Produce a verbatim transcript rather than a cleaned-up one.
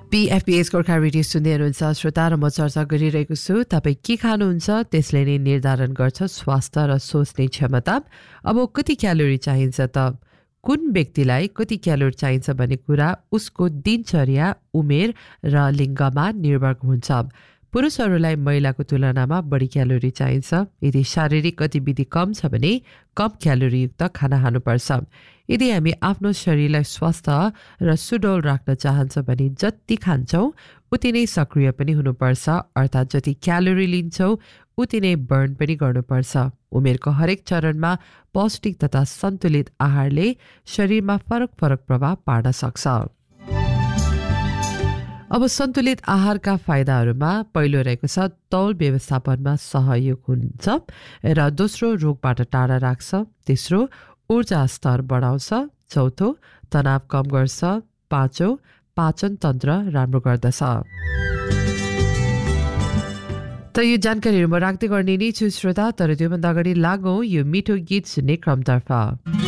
पीएफपीएस Gorkha radio सुन्दै हुनुहुन्छ श्रोता र म चर्चा गरिरहेको छु तपाईँ के खानुहुन्छ त्यसले नै निर्धारण गर्छ स्वास्थ्य र सोच्ने क्षमता। अब कति क्यालोरी चाहिन्छ त कुन व्यक्तिलाई कति क्यालोरी चाहिन्छ भन्ने कुरा उसको दिनचर्या उमेर र लिङ्गमा निर्भर हुन्छ। पुरुषहरूलाई महिलाको तुलनामा बढी क्यालोरी चाहिन्छ। यदि शारीरिक गतिविधि कम छ भने कम क्यालोरीयुक्त खाना खानुपर्छ। यदि हामी आफ्नो शरीरलाई स्वस्थ र सुडौल राख्न चाहन्छ भने जति खान्छौँ उति नै सक्रिय पनि हुनुपर्छ, अर्थात् जति क्यालोरी लिन्छौँ उति नै बर्न पनि गर्नुपर्छ। उमेरको हरेक चरणमा पौष्टिक तथा सन्तुलित आहारले शरीरमा फरक फरक प्रभाव पार्न सक्छ। अब सन्तुलित आहारका फाइदाहरूमा पहिलो रहेको छ तौल व्यवस्थापनमा सहयोग हुन्छ र दोस्रो रोगबाट टाढा राख्छ, तेस्रो ऊर्जा स्तर बढाउँछ, चौथो तनाव कम गर्छ, पाँचौं पाचन तन्त्र राम्रो गर्दछ। त यो जानकारीहरू म राख्दै गर्ने नै छु श्रोता, तर त्योभन्दा अगाडि लागौँ यो मिठो गीत सुन्ने क्रमतर्फ।